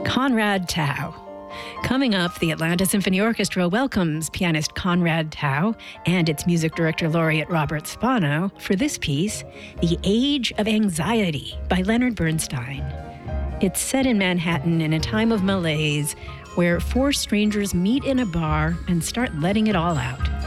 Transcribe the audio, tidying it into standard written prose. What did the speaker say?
Conrad Tao. Coming up, the Atlanta Symphony Orchestra welcomes pianist Conrad Tao and its music director laureate Robert Spano for this piece, The Age of Anxiety by Leonard Bernstein. It's set in Manhattan in a time of malaise where four strangers meet in a bar and start letting it all out.